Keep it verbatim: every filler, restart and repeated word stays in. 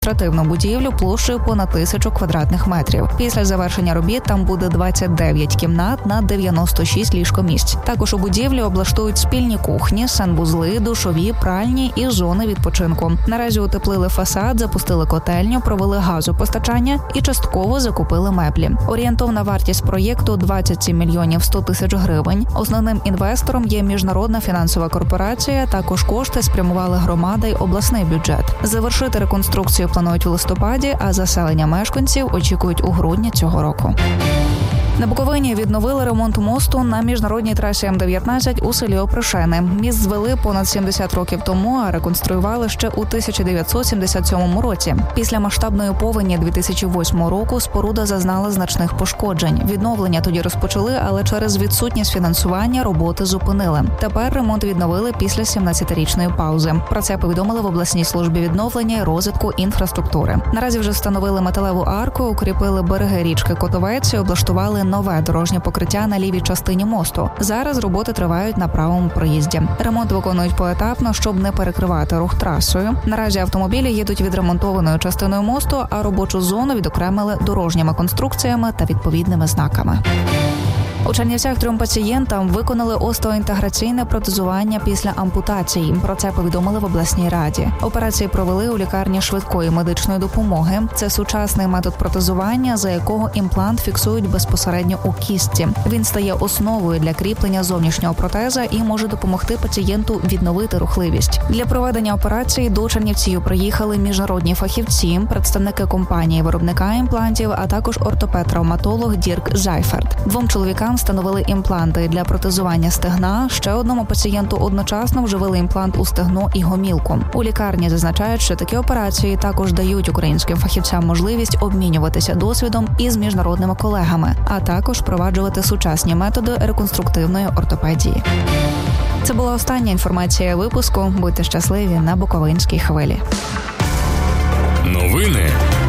адміністративну будівлю площею понад тисячу квадратних метрів. Після завершення робіт там буде двадцять дев'ять кімнат на дев'яносто шість ліжкомісць. Також у будівлі облаштують спільні кухні, санвузли, душові, пральні і зони відпочинку. Наразі утеплили фасад, запустили котельню, провели газопостачання і частково закупили меблі. Орієнтовна вартість проєкту – двадцять сім мільйонів сто тисяч гривень. Основним інвестором є міжнародна фінансова корпорація. Також кошти спрямували громада й обласний бюджет. Завершити реконструкцію планують у листопаді, а заселення мешканців очікують у грудні цього року. На Буковині відновили ремонт мосту на міжнародній трасі М дев'ятнадцять у селі Опришени. Міст звели понад сімдесят років тому, а реконструювали ще у тисяча дев'ятсот сімдесят сьомому році. Після масштабної повені дві тисячі восьмого року споруда зазнала значних пошкоджень. Відновлення тоді розпочали, але через відсутність фінансування роботи зупинили. Тепер ремонт відновили після сімнадцятирічної паузи. Про це повідомили в обласній службі відновлення і розвитку інфраструктури. Наразі вже встановили металеву арку, укріпили береги річки Котовець і облаштували нове дорожнє покриття на лівій частині мосту. Зараз роботи тривають на правому проїзді. Ремонт виконують поетапно, щоб не перекривати рух трасою. Наразі автомобілі їдуть відремонтованою частиною мосту, а робочу зону відокремили дорожніми конструкціями та відповідними знаками. У Чернівцях трьом пацієнтам виконали остеоінтеграційне протезування після ампутації. Про це повідомили в обласній раді. Операції провели у лікарні швидкої медичної допомоги. Це сучасний метод протезування, за якого імплант фіксують безпосередньо у кістці. Він стає основою для кріплення зовнішнього протеза і може допомогти пацієнту відновити рухливість. Для проведення операції до Чернівців приїхали міжнародні фахівці, представники компанії-виробника імплантів, а також ортопед-травматолог Дірк Зайферт. Двом чоловікам встановили імпланти для протезування стегна, ще одному пацієнту одночасно вживили імплант у стегно і гомілку. У лікарні зазначають, що такі операції також дають українським фахівцям можливість обмінюватися досвідом із міжнародними колегами, а також впроваджувати сучасні методи реконструктивної ортопедії. Це була остання інформація випуску. Будьте щасливі на Буковинській хвилі. Новини